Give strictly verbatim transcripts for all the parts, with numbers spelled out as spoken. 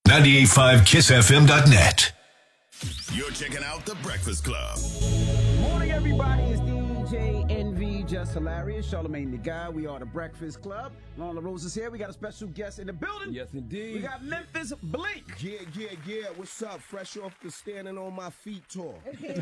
ninety-eight point five kiss f m dot net. You're checking out The Breakfast Club. Morning, everybody. It's D J Envy, Just Hilarious, Charlamagne the Guy. We are The Breakfast Club. Lon LaRose is here. We got a special guest in the building. Yes, indeed. We got Memphis Bleek. Yeah, yeah, yeah. What's up? Fresh off the standing on my feet tour.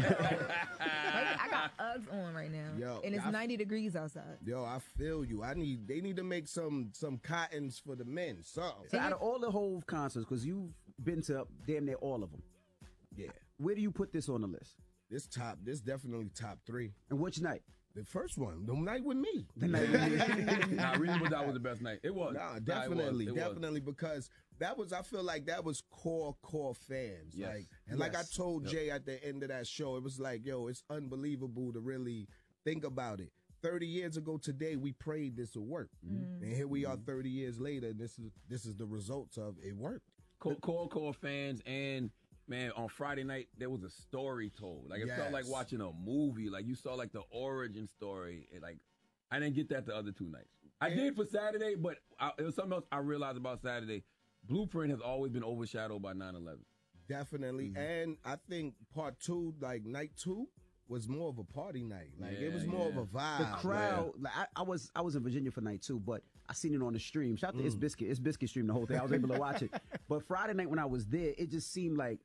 I got Uggs on right now, Yo, and it's I- ninety degrees outside. Yo, I feel you. I need. They need to make some some cottons for the men. Something. So out of all the Hove concerts, because you've been to damn near all of them, Yeah. where do you put this on the list? This top. This definitely top three. And which night? The first one, the night with me. The night with me. Nah, Reasonable Doubt was the best night. It was. Nah, Nah, definitely, it was. It was. definitely, because that was. I feel like that was core, core fans. Yes. Like, and like I Yes. told Yep. Jay at the end of that show, it was like, yo, it's unbelievable to really think about it. Thirty years ago today, we prayed this would work, Mm. and here we are, thirty years later. And this is this is the results of it worked. Core, core, core fans, and man, on Friday night there was a story told. Like it felt like Yes. watching a movie. Like you saw like the origin story. And, like I didn't get that the other two nights. I And- did for Saturday, but I, it was something else I realized about Saturday. Blueprint has always been overshadowed by nine eleven. Definitely. And I think part two, like night two, was more of a party night. Like it was Yeah, more yeah. of a vibe. The crowd, like I, I was, I was in Virginia for night two, but I seen it on the stream. Shout out to It's Biscuit, It's Biscuit stream the whole thing. I was able to watch it. But Friday night when I was there, it just seemed like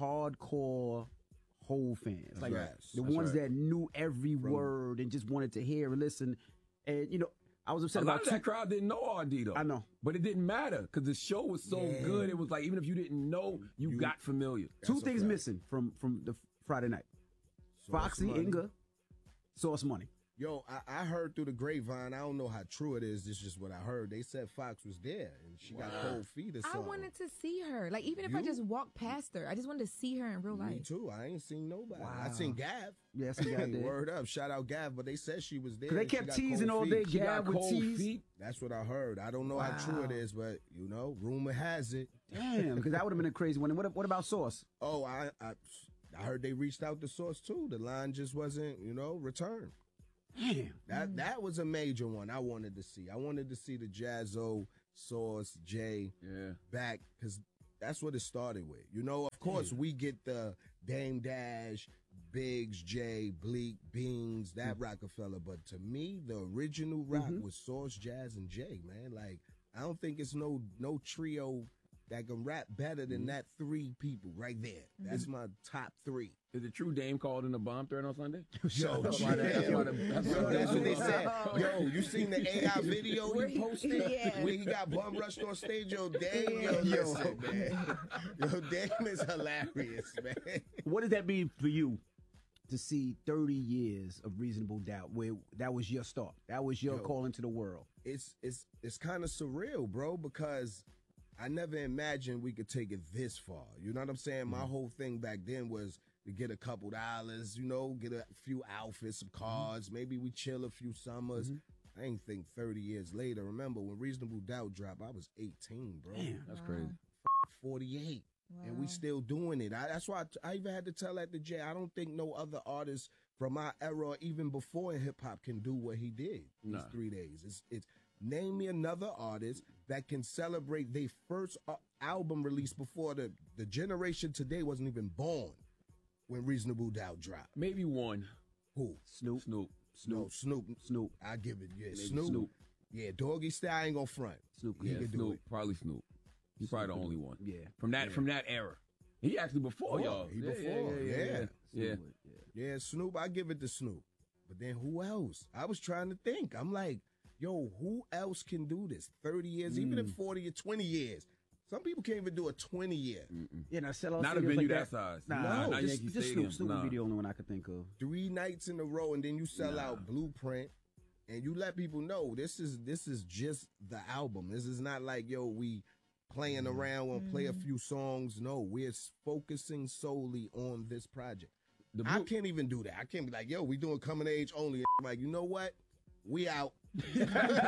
hardcore whole fans, like Yes, the that's ones right. that knew every word and just wanted to hear and listen. And you know, I was A upset lot about of two. that crowd didn't know R D though. I know. But it didn't matter because the show was so Yeah. good. It was like even if you didn't know, you, You- got familiar. Two That's a things fact. missing from from the Friday night: Source Foxy, Money. Inga, Source Money. Yo, I, I heard through the grapevine. I don't know how true it is. This is just what I heard. They said Fox was there and she got cold feet or I something. wanted to see her. Like even if I You? just walked past her, I just wanted to see her in real Me life. too. I ain't seen nobody. I Wow. seen Gav. Yes, we got Hey, there. word up. Shout out Gav. But they said she was there. Cause they and she kept got teasing cold all feet. day. She got Gab would cold tease. feet. That's what I heard. I don't know how true it Wow. is, but you know, rumor has it. Damn, because that would have been a crazy one. And what, what about Source? Oh, I, I I heard they reached out to Source too. The line just wasn't, you know, returned. Damn. That that was a major one I wanted to see. I wanted to see the Jazzo, Source, Jay Yeah. back because that's what it started with. You know, of course, we get the Dame Dash, Biggs, Jay, Bleak, Beans, that Rockefeller. But to me, the original rock was Source, Jazz, and Jay, man. Like, I don't think it's no no trio that can rap better than that three people right there. That's my top three. Is it true Dame called in a bomb threat on Sunday? Yo, That's why they- that's why they- that's why Yo, they- that's what they said. Yo, you seen the A I video Where he he- posted yeah. when he got bum rushed on stage? Yo, Dame, yo, Yo. listen, man. Yo, Dame is hilarious, man. What does that mean for you to see thirty years of Reasonable Doubt, where that was your start? That was your Yo. call into the world. It's it's it's kind of surreal, bro, because I never imagined we could take it this far. You know what I'm saying? My whole thing back then was to get a couple dollars, you know, get a few outfits, some cars, maybe we chill a few summers. I ain't think thirty years later. Remember when Reasonable Doubt dropped, I was eighteen, bro. Damn. That's crazy. forty-eight. And Wow. we still doing it. I, that's why I, t- I even had to tell that to Jay. I don't think no other artist from our era, or even before in hip hop, can do what he did these Nah. three days. It's, it's name me another artist that can celebrate their first uh, album release before the the generation today wasn't even born when Reasonable Doubt dropped. Maybe one. Who? Snoop. Snoop. No, Snoop. Snoop. I give it. Yeah, Maybe Snoop. Snoop. Yeah, Doggy Style I ain't gonna front. Snoop. He Yeah, could do Snoop. it. Probably Snoop. He's probably the Snoop. only one. Yeah. From that Yeah. from that era. He actually before Oh, y'all. he Yeah, before, Yeah. yeah, yeah. yeah. Yeah. Snoop, yeah. Yeah, Snoop, I give it to Snoop. But then who else? I was trying to think. I'm like, yo, who else can do this? thirty years, even in forty or twenty years. Some people can't even do a twenty year. Yeah, now sell out Not a stadiums venue like that size. Nah, No, not just, Yankee just Stadium. Snoop. Snoop Nah. would be the only one I could think of. Three nights in a row, and then you sell Nah. out Blueprint, and you let people know this is this is just the album. This is not like, yo, we playing around and play a few songs. No, we're s- focusing solely on this project. The I Blue- can't even do that. I can't be like, yo, we doing coming age only. I'm like, you know what? We out. Yo,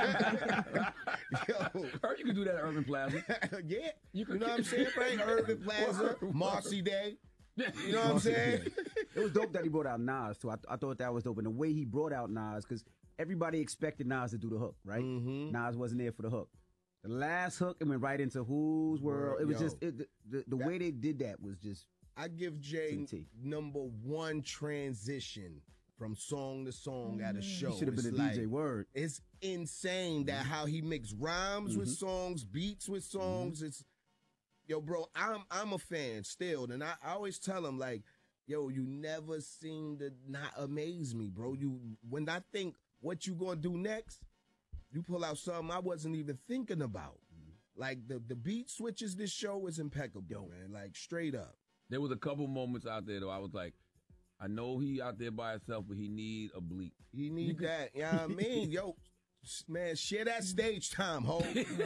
Heard you could do that at Urban Plaza. yeah. You You, could- know what I'm saying, right? Urban Plaza, Word, Marcy Day. You know what I'm saying? It was dope that he brought out Nas too. I, I thought that was dope, and the way he brought out Nas, because everybody expected Nas to do the hook, right? Mhm. Nas wasn't there for the hook. The last hook and went right into Whose World. It was Yo. just it, the, the, the That- way they did that was just I give Jay T T. number one transition from song to song at a show. he should have been a It's D like, J. Word. It's insane that how he mix rhymes with Mm-hmm. songs, beats with songs. It's yo, bro. I'm I'm a fan still, and I, I always tell him like, yo, you never seem to not amaze me, bro. You when I think what you gonna do next, you pull out something I wasn't even thinking about. Like the the beat switches this show is impeccable, man. Like straight up. There was a couple moments out there though. I was like, I know he out there by himself, but he need a bleep. You need that. You know what I mean? Yo, s- man, share that stage time, ho.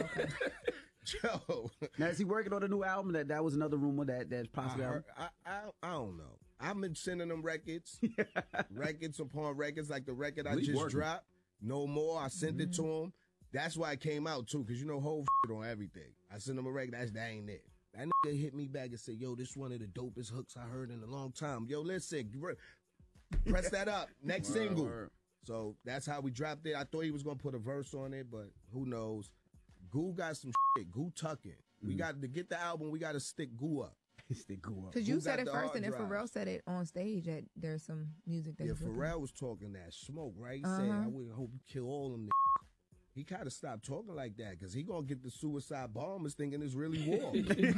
Yo. Now is he working on a new album? That that was another rumor that that's I, possibly. heard, I, I, I don't know. I've been sending them records, records upon records, like the record I Bleep just working. dropped. No more. I sent it to him. That's why it came out too, because you know whole on everything. I sent him a record. That's that ain't it. That nigga hit me back and said, "Yo, this one of the dopest hooks I heard in a long time." Yo, listen, press that up. Next Word, single. word. So that's how we dropped it. I thought he was gonna put a verse on it, but who knows? Goo got some shit. Goo tucking. We got to get the album. We got to stick Goo up. They go up. Because you Who said got it the first, hard and then drive? Pharrell said it on stage that there's some music that Yeah, he's working on. Pharrell was talking that smoke, right? He said, Uh-huh. "I would hope you kill all them." He kind of stopped talking like that because he gonna get the suicide bombers thinking it's really war. do, do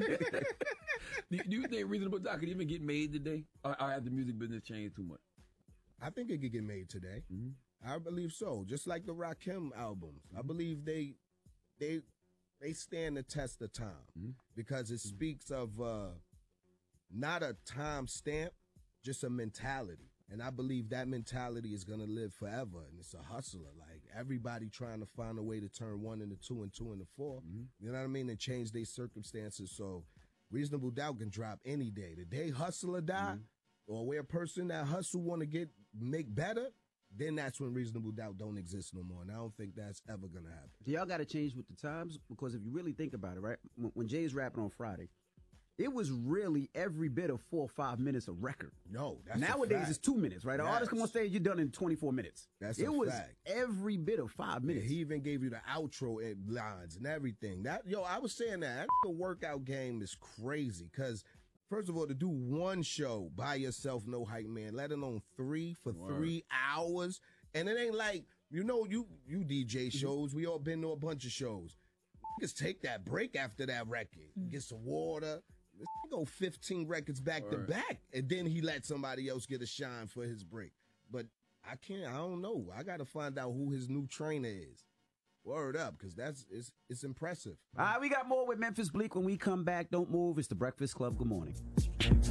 you think Reasonable Doubt could even get made today? Or, or has the music business changed too much? I think it could get made today. I believe so. Just like the Rakim albums, I believe they they they stand the test of time because it speaks of uh, not a time stamp, just a mentality. And I believe that mentality is gonna live forever. And it's a hustler. Like everybody trying to find a way to turn one into two and two into 4 You know what I mean? And change their circumstances. So Reasonable Doubt can drop any day. The day Hustler die, or where a person that hustle want to get make better, then that's when Reasonable Doubt don't exist no more. And I don't think that's ever gonna happen. Y'all got to change with the times because if you really think about it, right? When, when Jay's rapping on Friday, it was really every bit of four or five minutes a record. No, that's a Nowadays fact. it's two minutes, right? An artist come on Yes. stage, you're done in twenty-four minutes. That's it a was fact. every bit of five Yeah, minutes. he even gave you the outro and lines and everything. That yo, I was saying that that workout game is crazy because first of all, to do one show by yourself, no hype man, let alone three for Word. three hours, and it ain't like you know you you D J Mm-hmm. shows. We all been to a bunch of shows. Just take that break after that record, get some water. Let's go fifteen records back to Word. back, and then he let somebody else get a shine for his break. But I can't. I don't know. I got to find out who his new trainer is. Word up, because that's it's it's impressive. All right, we got more with Memphis Bleak when we come back. Don't move. It's the Breakfast Club. Good morning.